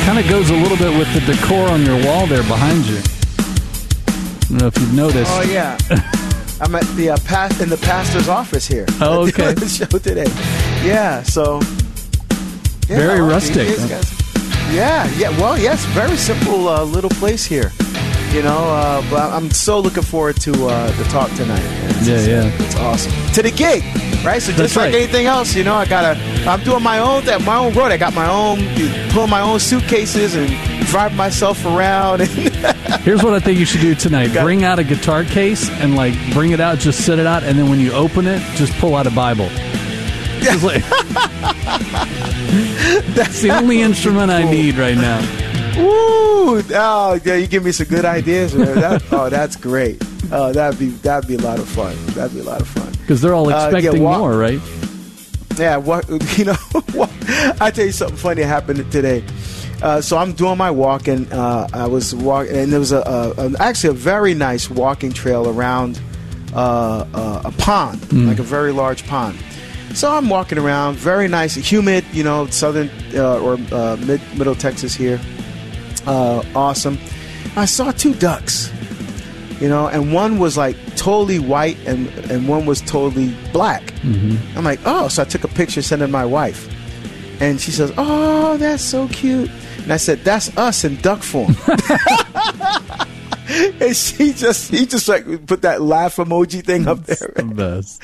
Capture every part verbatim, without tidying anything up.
Kind of goes a little bit with the decor on your wall there behind you. I don't know if you've noticed. Oh, yeah. I'm at the uh, past in the pastor's office here. Oh, okay. The show today. Yeah, so. Yeah, very like rustic. Huh? Yeah, yeah. Well, yes, very simple uh, little place here. You know, uh, but I'm so looking forward to uh, the talk tonight. It's, yeah, it's, yeah. It's awesome. To the gig, right? So just That's like right. anything else, you know, I gotta. I'm doing my own that my own road. I got my own, pulling my own suitcases and drive myself around. Here's what I think you should do tonight: bring out a guitar case and like bring it out, just set it out, and then when you open it, just pull out a Bible. Just like, that's the only instrument I need right now. Woo! Oh, yeah, you give me some good ideas, man. That, oh, that's great. Oh, that'd be that'd be a lot of fun. That'd be a lot of fun. Because they're all expecting uh, yeah, wa- more, right? Yeah. What you know? What, I tell you something funny happened today. Uh, so I'm doing my walk, and uh, I was walking, and there was a, a, a actually a very nice walking trail around uh, uh, a pond, mm. like a very large pond. So I'm walking around, very nice, humid, you know, southern uh, or uh, mid middle Texas here. Uh, awesome. I saw two ducks, you know, and one was like totally white and, and one was totally black. Mm-hmm. I'm like, oh, so I took a picture, sent it to my wife. And she says, oh, that's so cute. And I said, that's us in duck form. And she just, he just like put that laugh emoji thing up there. It's the best.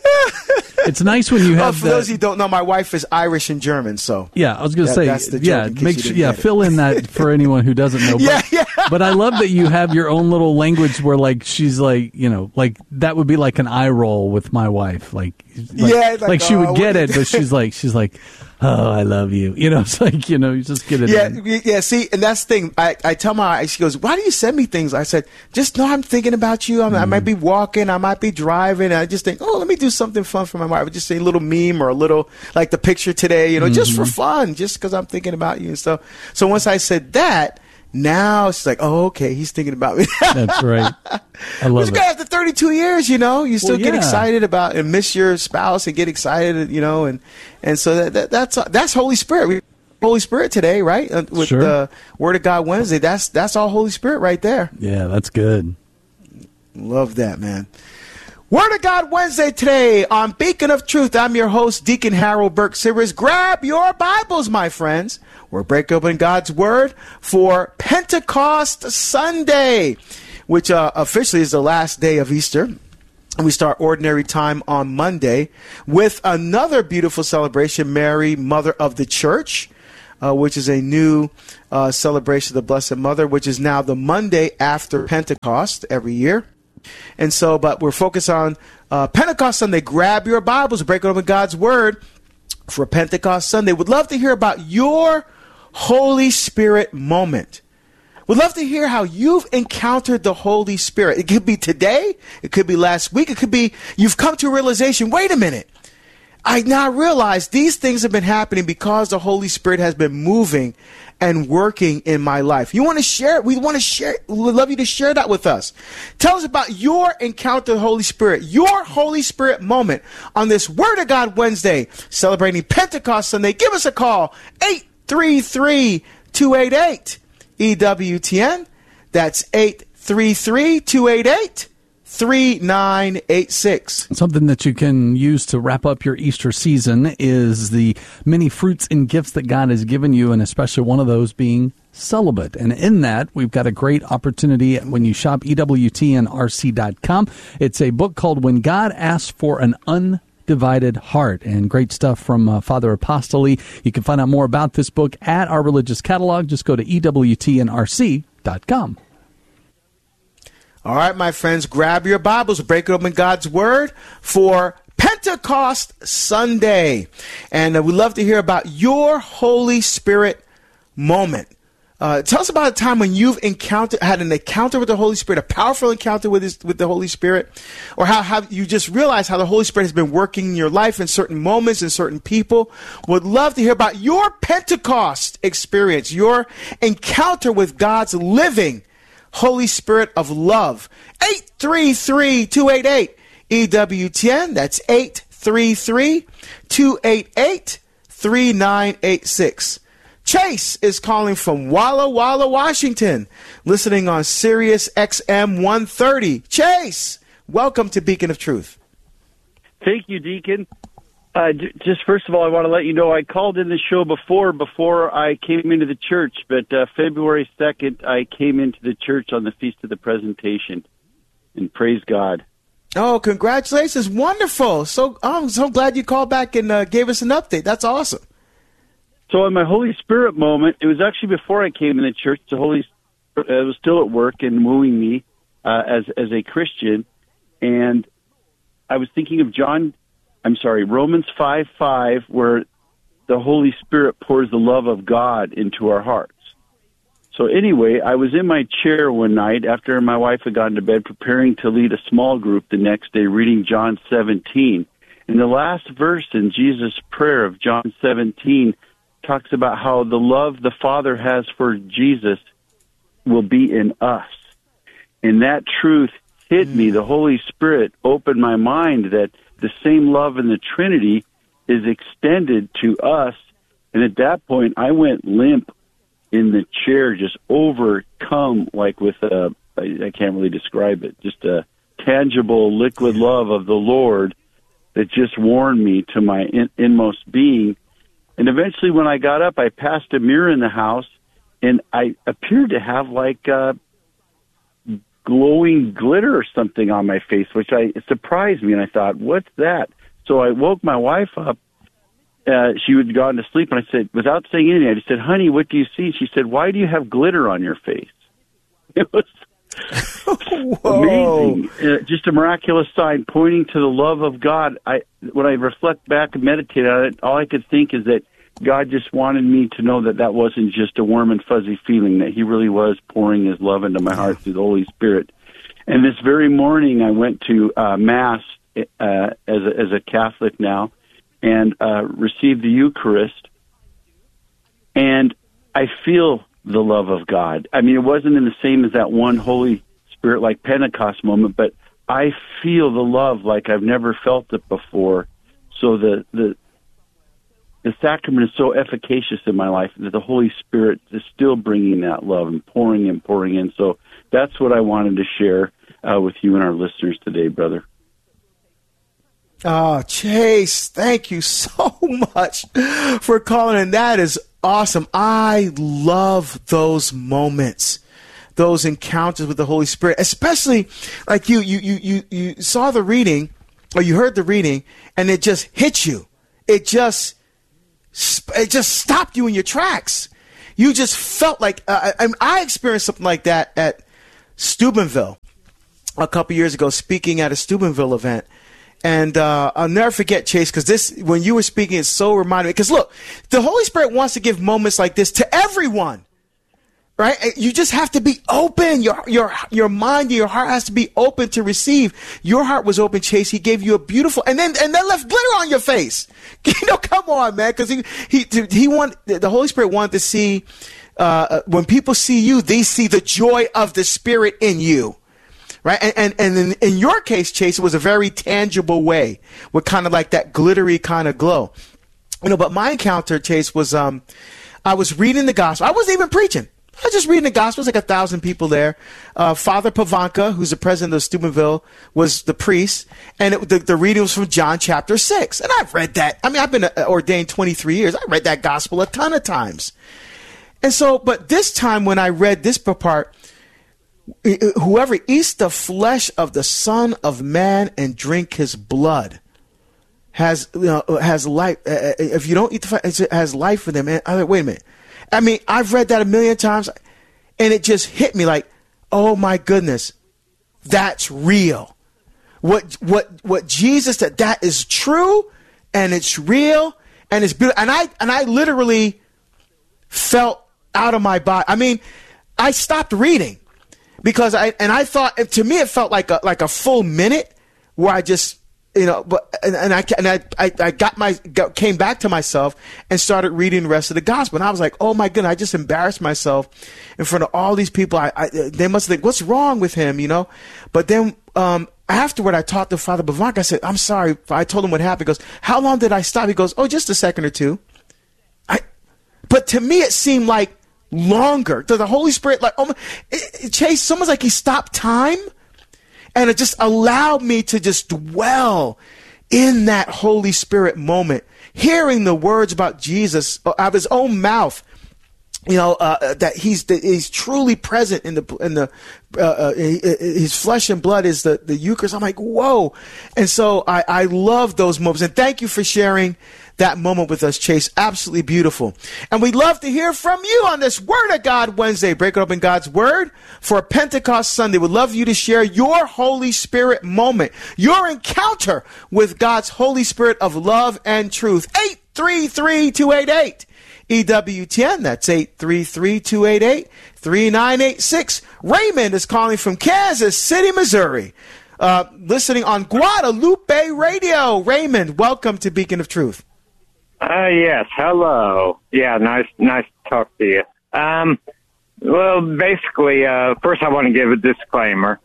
It's nice when you have. Oh, for that. those who don't know, my wife is Irish and German, so yeah, I was going to that, say, that's the yeah, make sure, yeah, fill in that for anyone who doesn't know. But, yeah, yeah. But I love that you have your own little language where, like, she's like, you know, like that would be like an eye roll with my wife, like, like yeah, like, like she oh, would get it, but she's like, she's like. Oh, I love you. You know, it's like, you know, you just get it. Yeah, in. yeah. See, and that's the thing. I, I tell my, she goes, why do you send me things? I said, just know I'm thinking about you. I'm, mm. I might be walking. I might be driving. And I just think, oh, let me do something fun for my wife. I would just say a little meme or a little, like the picture today, you know, mm-hmm. just for fun, just because I'm thinking about you and stuff. So once I said that, now it's like, oh, okay, he's thinking about me. That's right. I love it. it. After thirty-two years, you know, you still well, get yeah. excited about and miss your spouse and get excited, you know, and and so that, that that's that's Holy Spirit. We Holy Spirit today, right? With sure. the Word of God Wednesday. That's that's all Holy Spirit right there. Yeah, that's good. Love that, man. Word of God Wednesday today on Beacon of Truth. I'm your host, Deacon Harold Burke Sivers. Grab your Bibles, my friends. We're breaking open God's Word for Pentecost Sunday, which uh, officially is the last day of Easter. And we start ordinary time on Monday with another beautiful celebration, Mary, Mother of the Church, uh, which is a new uh, celebration of the Blessed Mother, which is now the Monday after Pentecost every year. And so, but we're focused on uh, Pentecost Sunday. Grab your Bibles, break open God's Word for Pentecost Sunday. Would love to hear about your Holy Spirit moment. Would love to hear how you've encountered the Holy Spirit. It could be today. It could be last week. It could be you've come to a realization, wait a minute. I now realize these things have been happening because the Holy Spirit has been moving and working in my life. You want to share it? We want to share. We'd love you to share that with us. Tell us about your encounter with the Holy Spirit, your Holy Spirit moment on this Word of God Wednesday, celebrating Pentecost Sunday. Give us a call, eight three three, two eight eight, E W T N. That's eight three three, two eight eight, three nine eight six. Something that you can use to wrap up your Easter season is the many fruits and gifts that God has given you, and especially one of those being celibate. And in that, we've got a great opportunity when you shop E W T N R C dot com. It's a book called When God Asks for an Undivided Heart, and great stuff from uh, Father Apostoli. You can find out more about this book at our religious catalog. Just go to E W T N R C dot com. All right, my friends, grab your Bibles, break open God's Word for Pentecost Sunday. And uh, we'd love to hear about your Holy Spirit moment. Uh, tell us about a time when you've encountered, had an encounter with the Holy Spirit, a powerful encounter with his, with the Holy Spirit, or how have you just realized how the Holy Spirit has been working in your life in certain moments and certain people. Would love to hear about your Pentecost experience, your encounter with God's living Holy Spirit of love. eight three three, two eight eight, E W T N. That's eight three three, two eight eight, three nine eight six. Chase is calling from Walla Walla, Washington, listening on Sirius X M one thirty. Chase, welcome to Beacon of Truth. Thank you, Deacon. Uh, j- just first of all, I want to let you know I called in the show before, before I came into the church, but uh, February second, I came into the church on the Feast of the Presentation, and praise God. Oh, congratulations. Wonderful. So I'm so glad you called back and uh, gave us an update. That's awesome. So in my Holy Spirit moment, it was actually before I came in the church. The Holy Spirit uh, was still at work and wooing me uh, as as a Christian, and I was thinking of John, I'm sorry, Romans five five, where the Holy Spirit pours the love of God into our hearts. So anyway, I was in my chair one night after my wife had gone to bed, preparing to lead a small group the next day, reading John seventeen. And the last verse in Jesus' prayer of John seventeen talks about how the love the Father has for Jesus will be in us. And that truth hit me. The Holy Spirit opened my mind that the same love in the Trinity is extended to us. And at that point, I went limp in the chair, just overcome, like with a, I can't really describe it, just a tangible liquid love of the Lord that just warmed me to my in, inmost being. And eventually when I got up, I passed a mirror in the house, and I appeared to have like uh, glowing glitter or something on my face, which I it surprised me, and I thought, what's that? So I woke my wife up. Uh, she had gone to sleep, and I said, without saying anything, I just said, honey, what do you see? She said, why do you have glitter on your face? It was amazing. Uh, just a miraculous sign pointing to the love of God. I, when I reflect back and meditate on it, all I could think is that God just wanted me to know that that wasn't just a warm and fuzzy feeling, that he really was pouring his love into my heart through the Holy Spirit. And this very morning, I went to uh, Mass uh, as, a, as a Catholic now, and uh, received the Eucharist, and I feel the love of God. I mean, it wasn't in the same as that one Holy Spirit like Pentecost moment, but I feel the love like I've never felt it before. So the the the sacrament is so efficacious in my life that the Holy Spirit is still bringing that love and pouring and pouring in. So that's what I wanted to share uh, with you and our listeners today, brother. Oh, Chase, thank you so much for calling in. That is awesome. I love those moments, those encounters with the Holy Spirit, especially like you, you, you, you, you saw the reading or you heard the reading and it just hit you. It just, it just stopped you in your tracks. You just felt like, uh, I, I experienced something like that at Steubenville a couple years ago, speaking at a Steubenville event. And uh, I'll never forget, Chase, because this, when you were speaking, it so reminded me. Because look, the Holy Spirit wants to give moments like this to everyone, right? You just have to be open. Your your your mind, your heart has to be open to receive. Your heart was open, Chase. He gave you a beautiful, and then and then left glitter on your face. You know, come on, man, because he he he want the Holy Spirit wanted to see uh, when people see you, they see the joy of the Spirit in you. Right. And, and, and in, in your case, Chase, it was a very tangible way with kind of like that glittery kind of glow. You know, but my encounter, Chase, was um, I was reading the gospel. I wasn't even preaching. I was just reading the gospel. It was like a thousand people there. Uh, Father Pavanka, who's the president of Steubenville, was the priest. And it, the, the reading was from John chapter six. And I've read that. I mean, I've been ordained twenty-three years. I read that gospel a ton of times. And so, but this time when I read this part, whoever eats the flesh of the Son of Man and drink his blood has, you know, has life. Uh, if you don't eat the flesh, it has life for them. And I like, wait a minute. I mean, I've read that a million times, and it just hit me like, oh my goodness, that's real. What what what Jesus said, that is true, and it's real, and it's beautiful. And I and I literally felt out of my body. I mean, I stopped reading. Because I and I thought, to me it felt like a like a full minute where I just, you know, but and, and I and I, I I got my got, came back to myself and started reading the rest of the gospel, and I was like, oh my goodness, I just embarrassed myself in front of all these people. I, I they must think, what's wrong with him, you know? But then um, afterward, I talked to Father Bavank. I said, I'm sorry. I told him what happened. He goes, how long did I stop? He goes, oh, just a second or two. I But to me, it seemed like longer. To the Holy Spirit, like, oh, it, it, Chase, someone's like he stopped time, and it just allowed me to just dwell in that Holy Spirit moment, hearing the words about Jesus out of his own mouth. You know, uh, that he's that he's truly present in the in the uh, uh, his flesh and blood is the the Eucharist. I'm like, whoa! And so I I love those moments, and thank you for sharing that moment with us, Chase. Absolutely beautiful. And we'd love to hear from you on this Word of God Wednesday, breaking open God's Word for Pentecost Sunday. We'd love you to share your Holy Spirit moment, your encounter with God's Holy Spirit of love and truth. eight three three, two eight eight E W T N. That's eight three three, two eight eight, three nine eight six. Raymond is calling from Kansas City, Missouri, uh, listening on Guadalupe Radio. Raymond, welcome to Beacon of Truth. Uh, yes, hello. Yeah, nice nice to talk to you. Um, well, basically, uh, first I want to give a disclaimer.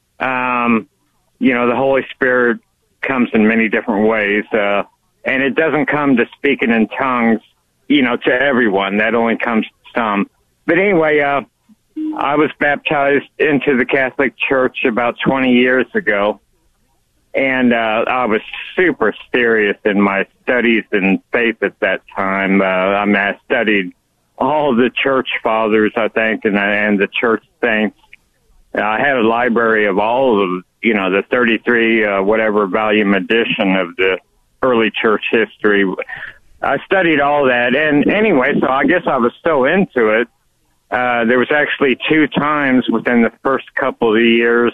Um, you know, the Holy Spirit comes in many different ways, uh, and it doesn't come to speaking in tongues, you know, to everyone. That only comes to some. But anyway, uh, I was baptized into the Catholic Church about twenty years ago, and uh, I was super serious in my studies and faith at that time. Uh, I mean, I studied all the church fathers, I think, and, and the church saints. I had a library of all of, you know, the thirty-three, uh, whatever volume edition of the early church history. I studied all that, and anyway, so I guess I was so into it. Uh, there was actually two times within the first couple of years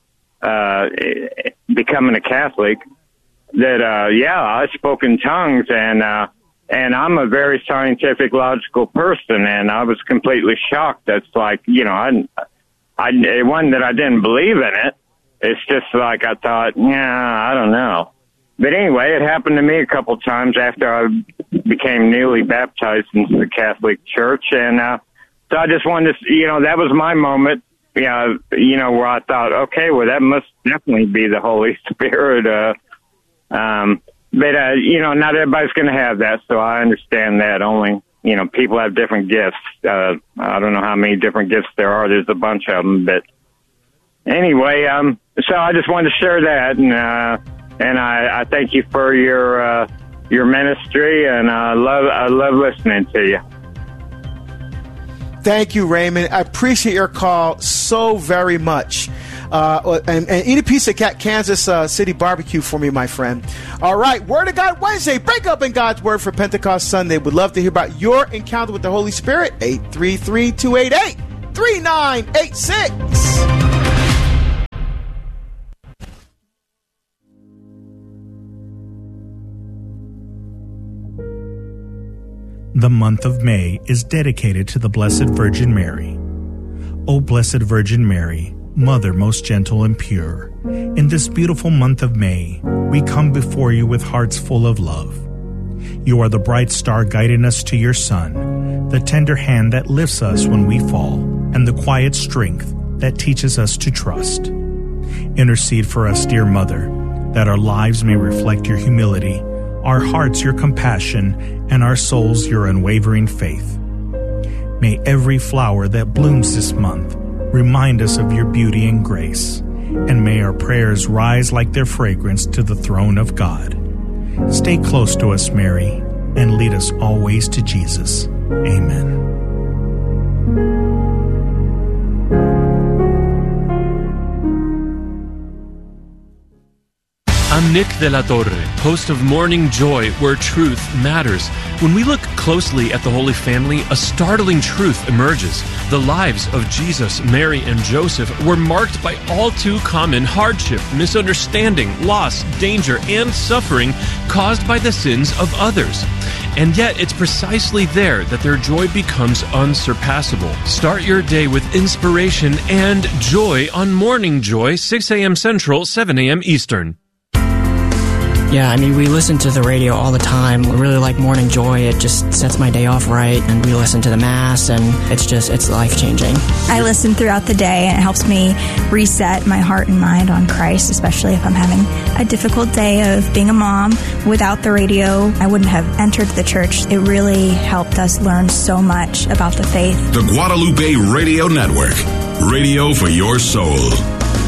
uh, becoming a Catholic that, uh, yeah, I spoke in tongues, and uh, and I'm a very scientific, logical person, and I was completely shocked. That's like, you know, I, I, it wasn't that I didn't believe in it. It's just like I thought, yeah, I don't know. But anyway, it happened to me a couple times after I became newly baptized into the Catholic Church. And uh, so I just wanted to, you know, that was my moment, you know, you know, where I thought, okay, well, that must definitely be the Holy Spirit. Uh, um, but, uh, you know, not everybody's going to have that, so I understand that. Only, you know, people have different gifts. Uh, I don't know how many different gifts there are. There's a bunch of them. But anyway, um, so I just wanted to share that, and uh And I, I thank you for your uh, your ministry, and I love I love listening to you. Thank you, Raymond. I appreciate your call so very much. Uh, and, and eat a piece of Kansas uh, City barbecue for me, my friend. All right, Word of God Wednesday, break up in God's Word for Pentecost Sunday. Would love to hear about your encounter with the Holy Spirit. eight three three, two eight eight, three nine eight six. The month of May is dedicated to the Blessed Virgin Mary. O Blessed Virgin Mary, Mother most gentle and pure, in this beautiful month of May, we come before you with hearts full of love. You are the bright star guiding us to your Son, the tender hand that lifts us when we fall, and the quiet strength that teaches us to trust. Intercede for us, dear Mother, that our lives may reflect your humility, our hearts your compassion, and our souls your unwavering faith. May every flower that blooms this month remind us of your beauty and grace, and may our prayers rise like their fragrance to the throne of God. Stay close to us, Mary, and lead us always to Jesus. Amen. I'm Nick de la Torre, host of Morning Joy, where truth matters. When we look closely at the Holy Family, a startling truth emerges. The lives of Jesus, Mary, and Joseph were marked by all too common hardship, misunderstanding, loss, danger, and suffering caused by the sins of others. And yet, it's precisely there that their joy becomes unsurpassable. Start your day with inspiration and joy on Morning Joy, six a.m. Central, seven a.m. Eastern. Yeah, I mean, we listen to the radio all the time. We really like Morning Joy. It just sets my day off right. And we listen to the Mass, and it's just, it's life-changing. I listen throughout the day, and it helps me reset my heart and mind on Christ, especially if I'm having a difficult day of being a mom. Without the radio, I wouldn't have entered the church. It really helped us learn so much about the faith. The Guadalupe Radio Network. Radio for your soul.